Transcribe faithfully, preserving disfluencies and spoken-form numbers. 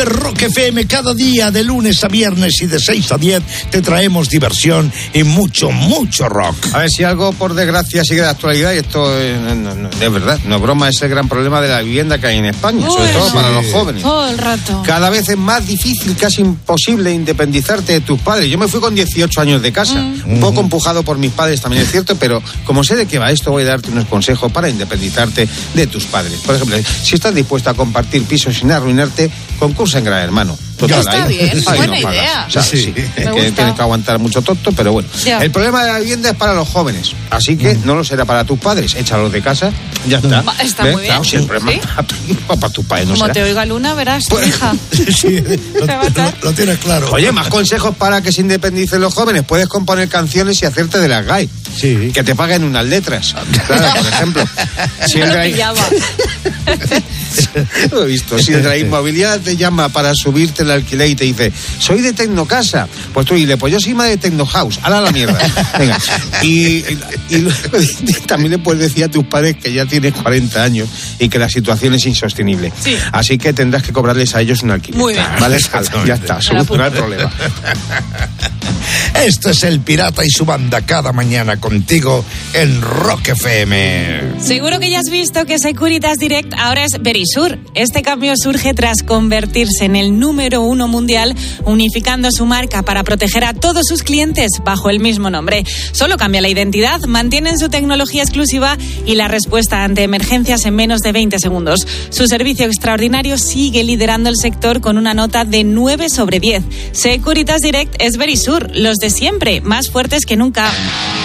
de Rock F M, cada día de lunes a viernes y de seis a diez te traemos diversión y mucho, mucho rock. A ver, si algo por desgracia sigue de actualidad, y esto es, no, no, es verdad, no es broma, es el gran problema de la vivienda que hay en España, Uy, sobre todo sí. para los jóvenes. Todo el rato. Cada vez es más difícil, casi imposible independizarte de tus padres. Yo me fui con dieciocho años de casa, mm. un poco empujado por mis padres también es cierto, pero como sé de qué va esto, voy a darte unos consejos para independizarte de tus padres. Por ejemplo, si estás dispuesto a compartir pisos sin arruinarte, concursa en Gran Hermano. Total, está ahí, bien, ahí buena no idea. O sea, sí, sí, es que tienes que aguantar mucho tonto, pero bueno. Ya. El problema de la vivienda es para los jóvenes, así que mm. no lo será para tus padres. Échalos de casa, ya está. Está ¿Ves? muy bien. Claro, siempre ¿sí? para, para tus padres no Como será. te oiga Luna, verás, tu pues, hija. Sí, lo, lo, lo tienes claro. Oye, más consejos para que se independicen los jóvenes. Puedes componer canciones y hacerte de las gay. Sí. Que te paguen unas letras. Claro, por ejemplo. Si no el lo gay... pillaba. Lo he visto. Si el de la inmobiliaria te llama para subirte el alquiler y te dice, soy de Tecnocasa, pues tú dile, pues yo soy más de Tecnohouse, hala la mierda. Venga. Y, y, y también le puedes decir a tus padres que ya tienes cuarenta años y que la situación es insostenible. Sí. Así que tendrás que cobrarles a ellos un alquiler. Muy bien. Vale, ya está, solucionar el problema. Esto es El Pirata y su banda, cada mañana contigo en Rock F M. Seguro que ya has visto que Securitas Direct ahora es Verisur. Este cambio surge tras convertirse en el número uno mundial, unificando su marca para proteger a todos sus clientes bajo el mismo nombre. Solo cambia la identidad, mantienen su tecnología exclusiva y la respuesta ante emergencias en menos de veinte segundos. Su servicio extraordinario sigue liderando el sector con una nota de nueve sobre diez. Securitas Direct es Verisur, los de siempre, más fuertes que nunca.